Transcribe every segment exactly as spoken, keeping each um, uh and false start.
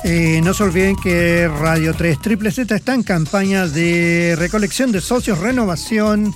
Eh, no se olviden que Radio tres Triple Z está en campaña de recolección de socios, renovación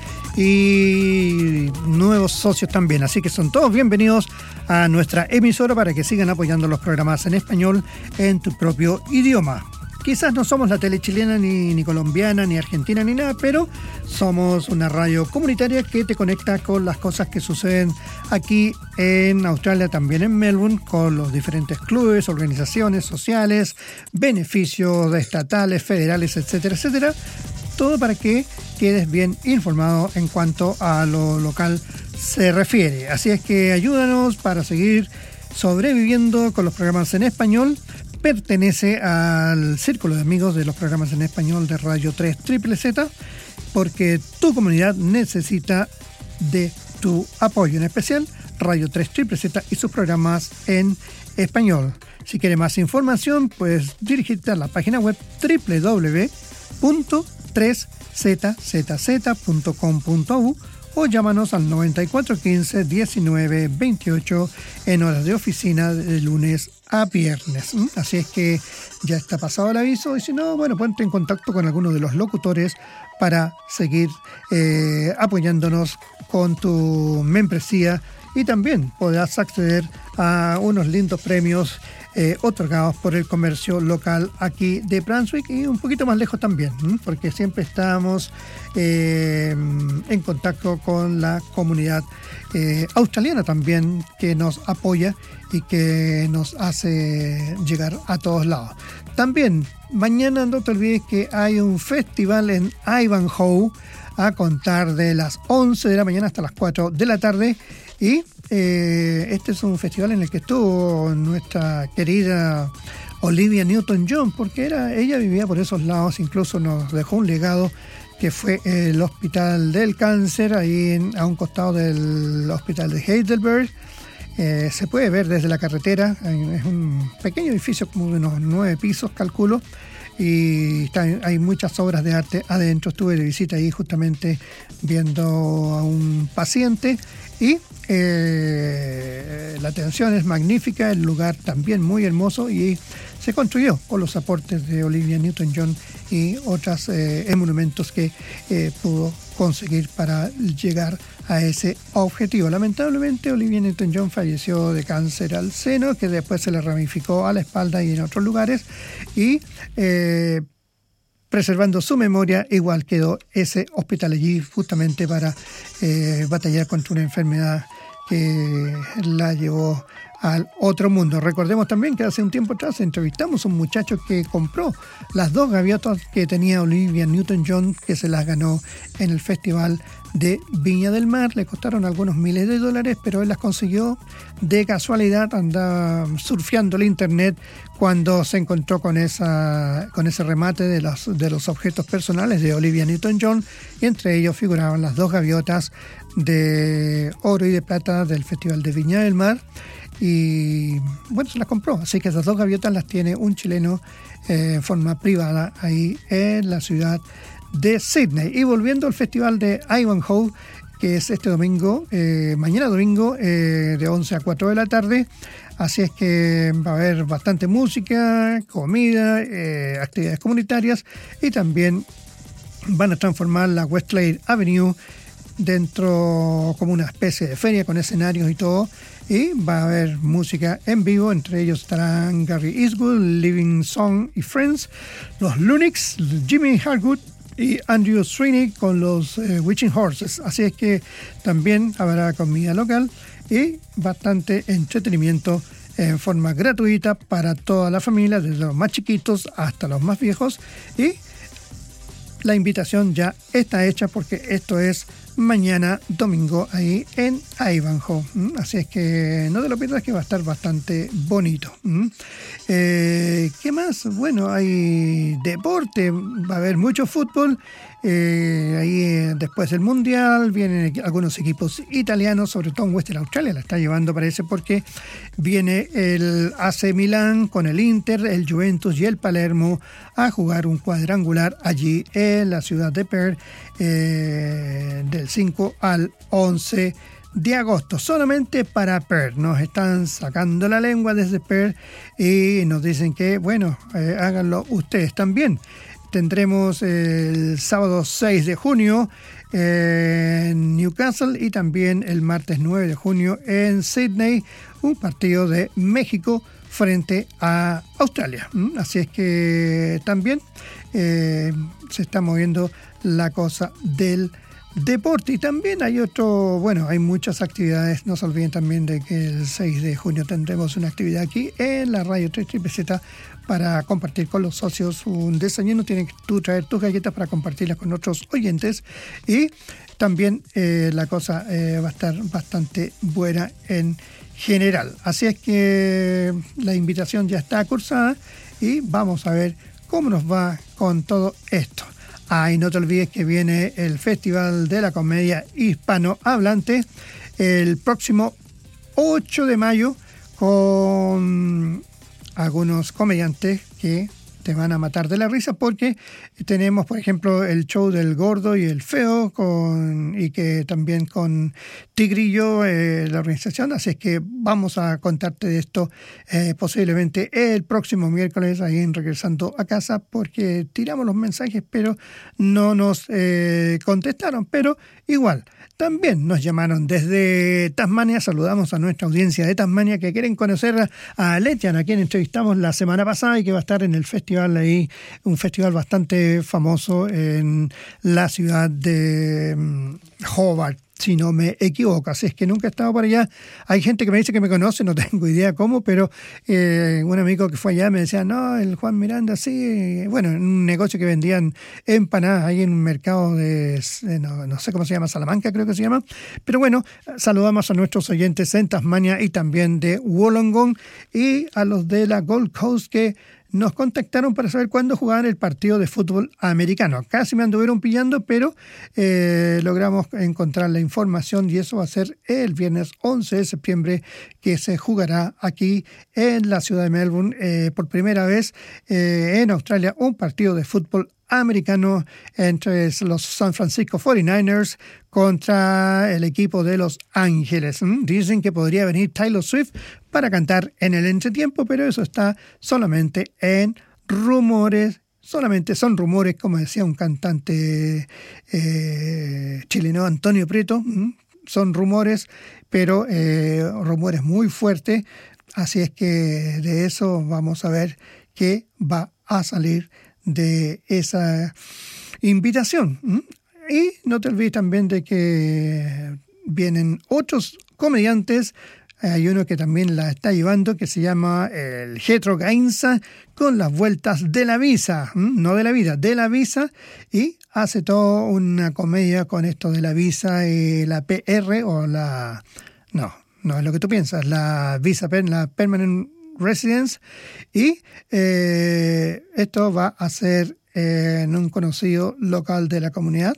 y nuevos socios también. Así que son todos bienvenidos a nuestra emisora para que sigan apoyando los programas en español en tu propio idioma. Quizás no somos la tele chilena, ni, ni colombiana, ni argentina, ni nada, pero somos una radio comunitaria que te conecta con las cosas que suceden aquí en Australia, también en Melbourne, con los diferentes clubes, organizaciones sociales, beneficios estatales, federales, etcétera, etcétera. Todo para que quedes bien informado en cuanto a lo local se refiere. Así es que ayúdanos para seguir sobreviviendo con los programas en español. Pertenece al círculo de amigos de los programas en español de Radio tres Triple Z, porque tu comunidad necesita de tu apoyo, en especial Radio tres Triple Z y sus programas en español. Si quieres más información, puedes dirigirte a la página web doble u doble u doble u punto tres z z z punto com punto a u o llámanos al noventa y cuatro quince diecinueve veintiocho en horas de oficina de lunes a viernes. Así es que ya está pasado el aviso, y si no, bueno, ponte en contacto con alguno de los locutores para seguir eh, apoyándonos con tu membresía, y también podrás acceder a unos lindos premios eh, otorgados por el comercio local aquí de Brunswick y un poquito más lejos también, ¿m? porque siempre estamos eh, en contacto con la comunidad eh, australiana también, que nos apoya y que nos hace llegar a todos lados. También mañana no te olvides que hay un festival en Ivanhoe a contar de las once de la mañana hasta las cuatro de la tarde. Y eh, este es un festival en el que estuvo nuestra querida Olivia Newton-John, porque era, ella vivía por esos lados, incluso nos dejó un legado que fue el Hospital del Cáncer, ahí en, a un costado del Hospital de Heidelberg. Eh, se puede ver desde la carretera, es un pequeño edificio como de unos nueve pisos, calculo, y está, hay muchas obras de arte adentro. Estuve de visita ahí justamente viendo a un paciente y eh, la atención es magnífica, el lugar también muy hermoso, y se construyó con los aportes de Olivia Newton-John y otros eh, monumentos que eh, pudo conseguir para llegar a ese objetivo. Lamentablemente, Olivia Newton-John falleció de cáncer al seno, que después se le ramificó a la espalda y en otros lugares, y eh, preservando su memoria, igual quedó ese hospital allí justamente para eh, batallar contra una enfermedad que la llevó al otro mundo. Recordemos también que hace un tiempo atrás entrevistamos a un muchacho que compró las dos gaviotas que tenía Olivia Newton-John, que se las ganó en el Festival de Viña del Mar. Le costaron algunos miles de dólares, pero él las consiguió de casualidad. Andaba surfeando el internet cuando se encontró con esa con ese remate de los, de los objetos personales de Olivia Newton-John, y entre ellos figuraban las dos gaviotas de oro y de plata del Festival de Viña del Mar. Y bueno, se las compró, así que esas dos gaviotas las tiene un chileno eh, en forma privada ahí en la ciudad de Sydney. Y volviendo al festival de Ivanhoe, que es este domingo, eh, mañana domingo, eh, de once a cuatro de la tarde, así es que va a haber bastante música, comida, eh, actividades comunitarias, y también van a transformar la Westlake Avenue dentro como una especie de feria con escenarios y todo, y va a haber música en vivo. Entre ellos estarán Gary Eastwood, Living Song y Friends, los Lunix, Jimmy Harwood y Andrew Sweeney con los eh, Witching Horses. Así es que también habrá comida local y bastante entretenimiento en forma gratuita para toda la familia, desde los más chiquitos hasta los más viejos. Y la invitación ya está hecha, porque esto es mañana domingo ahí en Ivanhoe. Así es que no te lo pierdas, que va a estar bastante bonito. Eh, ¿Qué más? Bueno, hay deporte, va a haber mucho fútbol. Eh, ahí eh, después del Mundial vienen algunos equipos italianos, sobre todo en Western Australia la está llevando, parece, porque viene el A C Milán con el Inter, el Juventus y el Palermo a jugar un cuadrangular allí en la ciudad de Perth, eh, del cinco al once de agosto, solamente para Perth. Nos están sacando la lengua desde Perth y nos dicen que, bueno, eh, háganlo ustedes también. Tendremos el sábado seis de junio en Newcastle y también el martes nueve de junio en Sydney, un partido de México frente a Australia. Así es que también eh, se está moviendo la cosa del deporte. Y también hay otro, bueno, hay muchas actividades. No se olviden también de que el seis de junio tendremos una actividad aquí en la Radio tres Triple Z para compartir con los socios un desayuno. Tienes que tú traer tus galletas para compartirlas con otros oyentes. Y también eh, la cosa eh, va a estar bastante buena en general. Así es que la invitación ya está cursada y vamos a ver cómo nos va con todo esto. Ah, y no te olvides que viene el Festival de la Comedia Hispanohablante el próximo ocho de mayo con algunos comediantes que te van a matar de la risa, porque tenemos, por ejemplo, el show del Gordo y el Feo, con, y que también con Tigrillo, eh, la organización. Así es que vamos a contarte de esto eh, posiblemente el próximo miércoles, ahí en Regresando a Casa, porque tiramos los mensajes, pero no nos eh, contestaron. Pero igual, también nos llamaron desde Tasmania. Saludamos a nuestra audiencia de Tasmania que quieren conocer a Letian, a quien entrevistamos la semana pasada y que va a estar en el festival ahí, un festival bastante famoso en la ciudad de Hobart, si no me equivoco. Así es que nunca he estado por allá. Hay gente que me dice que me conoce, no tengo idea cómo, pero eh, un amigo que fue allá me decía, no, el Juan Miranda, sí. Bueno, en un negocio que vendían empanadas ahí en un mercado de, no, no sé cómo se llama, Salamanca creo que se llama. Pero bueno, saludamos a nuestros oyentes en Tasmania y también de Wollongong y a los de la Gold Coast que nos contactaron para saber cuándo jugaban el partido de fútbol americano. Casi me anduvieron pillando, pero eh, logramos encontrar la información y eso va a ser el viernes once de septiembre que se jugará aquí en la ciudad de Melbourne eh, por primera vez eh, en Australia un partido de fútbol americano entre los San Francisco cuarenta y nueve ers contra el equipo de Los Ángeles. Dicen que podría venir Taylor Swift para cantar en el entretiempo, pero eso está solamente en rumores. Solamente son rumores, como decía un cantante eh, chileno, Antonio Prieto. Son rumores, pero eh, rumores muy fuertes. Así es que de eso vamos a ver qué va a salir de esa invitación. Y no te olvides también de que vienen otros comediantes. Hay uno que también la está llevando que se llama el Jethro Gainza con las vueltas de la visa, no de la vida, de la visa, y hace toda una comedia con esto de la visa y la P R o la... no, no es lo que tú piensas, la visa, la Permanent Residence, y eh, esto va a ser eh, en un conocido local de la comunidad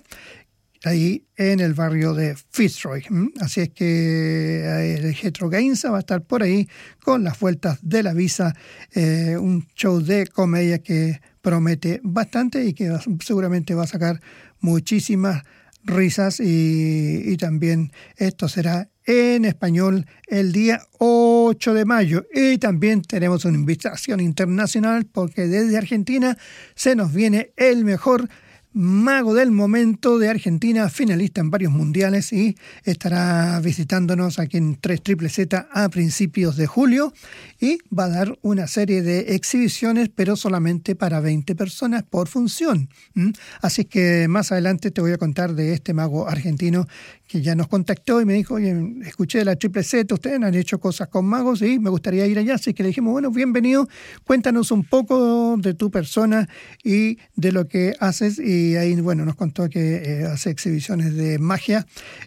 ahí en el barrio de Fitzroy. Así es que el Jethro Gainza va a estar por ahí con las vueltas de la visa, eh, un show de comedia que promete bastante y que seguramente va a sacar muchísimas risas, y, y también esto será en español el día ocho de mayo. Y también tenemos una invitación internacional porque desde Argentina se nos viene el mejor mago del momento de Argentina, finalista en varios mundiales, y estará visitándonos aquí en tres Triple Z a principios de julio y va a dar una serie de exhibiciones, pero solamente para veinte personas por función. ¿Mm? Así que más adelante te voy a contar de este mago argentino que ya nos contactó y me dijo, oye, escuché de la Triple Z, ustedes han hecho cosas con magos y me gustaría ir allá. Así que le dijimos, bueno, bienvenido, cuéntanos un poco de tu persona y de lo que haces. Y ahí, bueno, nos contó que eh, hace exhibiciones de magia.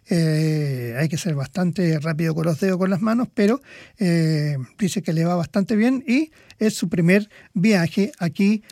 Eh, hay que ser bastante rápido con los dedos, con las manos, pero eh, dice que le va bastante bien y es su primer viaje aquí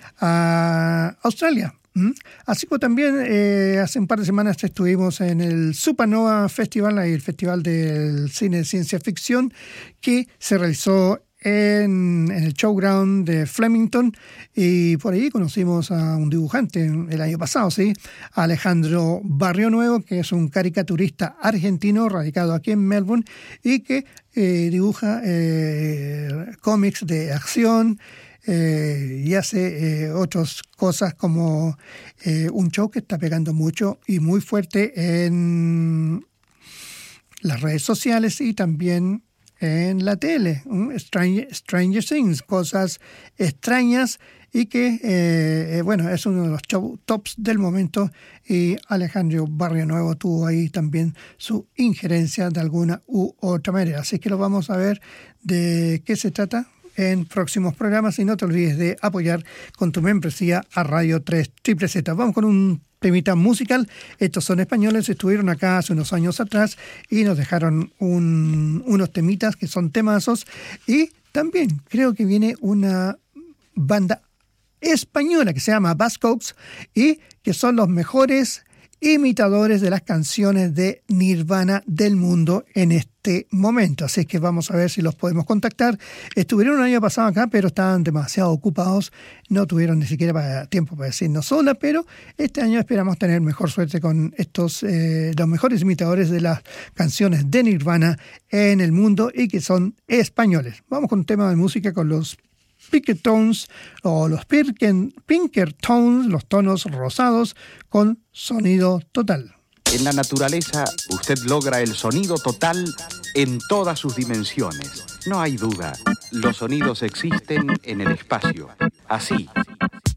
a Australia. Así que también eh, hace un par de semanas estuvimos en el Supernova Festival, el festival del cine de ciencia ficción que se realizó en, en el Showground de Flemington, y por ahí conocimos a un dibujante el año pasado, ¿sí? Alejandro Barrio Nuevo, que es un caricaturista argentino radicado aquí en Melbourne y que eh, dibuja eh, cómics de acción eh, y hace eh, otras cosas como eh, un show que está pegando mucho y muy fuerte en las redes sociales y también en la tele, ¿eh? Stranger, Stranger Things, cosas extrañas, y que, eh, bueno, es uno de los show tops del momento, y Alejandro Barrio Nuevo tuvo ahí también su injerencia de alguna u otra manera. Así que lo vamos a ver de qué se trata en próximos programas, y no te olvides de apoyar con tu membresía a Radio tres Triple Z. Vamos con un temita musical. Estos son españoles, estuvieron acá hace unos años atrás y nos dejaron un, unos temitas que son temazos, y también creo que viene una banda española que se llama Buzzcocks y que son los mejores imitadores de las canciones de Nirvana del mundo en este momento. Así que vamos a ver si los podemos contactar. Estuvieron un año pasado acá, pero estaban demasiado ocupados, no tuvieron ni siquiera para, tiempo para decirnos hola, pero este año esperamos tener mejor suerte con estos, eh, los mejores imitadores de las canciones de Nirvana en el mundo, y que son españoles. Vamos con un tema de música con los Pinkertones o los Pinkertones, los tonos rosados con sonido total. En la naturaleza, usted logra el sonido total en todas sus dimensiones. No hay duda, los sonidos existen en el espacio. Así,